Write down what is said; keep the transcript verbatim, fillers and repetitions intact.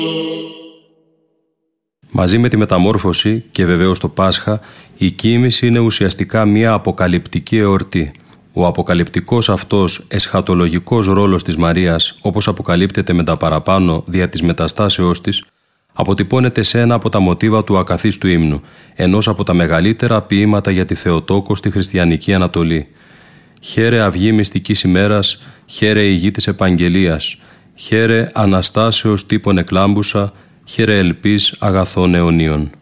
Μαζί με τη μεταμόρφωση και βεβαίως το Πάσχα, η κοίμηση είναι ουσιαστικά μια αποκαλυπτική εορτή. Ο αποκαλυπτικός αυτός εσχατολογικός ρόλος της Μαρίας, όπως αποκαλύπτεται με τα παραπάνω δια της μεταστάσεώς της, αποτυπώνεται σε ένα από τα μοτίβα του ακαθίστου ύμνου, ενός από τα μεγαλύτερα ποίηματα για τη Θεοτόκο στη χριστιανική Ανατολή. «Χαίρε αυγή μυστικής ημέρας, χαίρε η γη της επαγγελίας, χαίρε Αναστάσεως τύπων εκλάμπουσα, χαίρε ελπίς αγαθών αιωνίων».